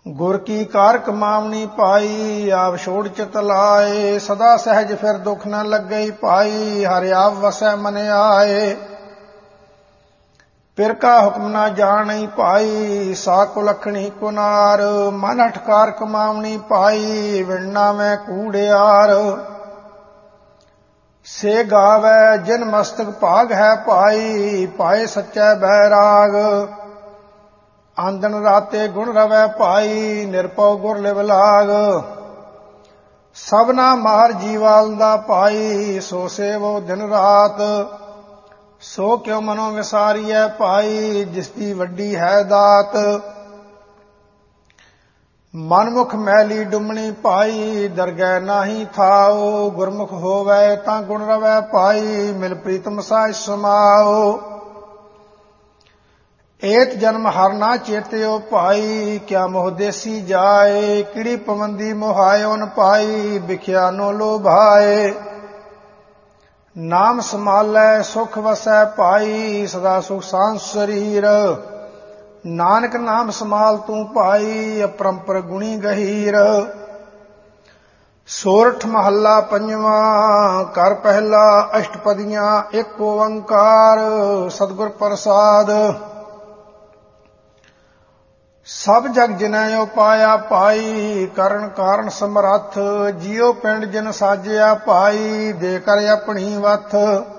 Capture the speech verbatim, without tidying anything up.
ਗੁਰ ਕੀ ਕਾਰ ਕਮਾਵਣੀ ਪਾਈ, ਆਪ ਛੋੜ ਚਿਤ ਲਾਏ। ਸਦਾ ਸਹਿਜ ਫਿਰ ਦੁਖ ਨ ਲੱਗੇ ਪਾਈ, ਹਰਿ ਆਪ ਵਸੈ ਮਨ ਆਏ। ਪਿਰ ਕਾ ਹੁਕਮ ਨਾ ਜਾਣਈ ਭਾਈ, ਸਾ ਕੋ ਲਖਣੀ ਕੁਨਾਰ। ਮਨ ਹਠਕਾਰ ਕਮਾਵਣੀ ਪਾਈ, ਵਿਣਨਾ ਮੈਂ ਕੂੜਿਆਰ। ਸੇ ਗਾਵੈ ਜਿਨ ਮਸਤਕ ਭਾਗ ਹੈ ਭਾਈ, ਪਾਏ ਸੱਚੈ ਬੈਰਾਗ। ਆਂਦਨ ਰਾਤੇ ਗੁਣ ਰਵੈ ਭਾਈ, ਨਿਰਭਉ ਗੁਰ ਲਿਵ ਲਾਗ। ਸਭਨਾ ਮਾਰ ਜੀਵਾਲ ਦਾ ਭਾਈ, ਸੋ ਸੇਵੋ ਦਿਨ ਰਾਤ। ਸੋ ਕਿਉ ਮਨੋ ਵਿਸਾਰੀਐ ਭਾਈ, ਜਿਸ ਦੀ ਵੱਡੀ ਹੈ ਦਾਤ। ਮਨਮੁਖ ਮੈਲੀ ਡੁੰਮਣੀ ਭਾਈ, ਦਰਗਹਿ ਨਾਹੀ ਥਾਉ। ਗੁਰਮੁਖ ਹੋਵੈ ਤਾਂ ਗੁਣ ਰਵੈ ਭਾਈ, ਮਿਲ ਪ੍ਰੀਤਮ ਸਾਇ ਸਮਾਉ। ਏਤ ਜਨਮ ਹਰ ਨਾ ਚੇਤਿਓ ਭਾਈ, ਕਿਆ ਮੋਹ ਦੇਸੀ ਜਾਏ। ਕਿੜੀ ਪਵੰਦੀ ਮੋਹਾਇਓ ਨ ਪਾਈ, ਬਿਖਿਆ ਨੋ ਲੋਭਾਏ। ਨਾਮ ਸਮਾਲੈ ਸੁਖ ਵਸੈ ਭਾਈ, ਸਦਾ ਸੁਖ ਸਾਂਝ ਸਰੀਰ। ਨਾਨਕ ਨਾਮ ਸਮਾਲ ਤੂੰ ਭਾਈ, ਅਪਰੰਪਰ ਗੁਣੀ ਗਹੀਰ। ਸੋਰਠ ਮਹੱਲਾ ਪੰਜਵਾਂ। ਕਰ ਪਹਿਲਾ ਅਸ਼ਟਪਦੀਆਂ, ਇੱਕ ਓੰਕਾਰ ਸਤਿਗੁਰ ਪ੍ਰਸਾਦ। ਸਭ ਜਗ ਜਿਨੈ ਉਪਾਇਆ ਭਾਈ, ਕਰਨ ਕਾਰਨ ਸਮਰੱਥ। ਜਿਉ ਪਿੰਡ ਜਿਨ ਸਾਜਿਆ ਭਾਈ, ਦੇ ਕਰ ਆਪਣੀ ਵਥ।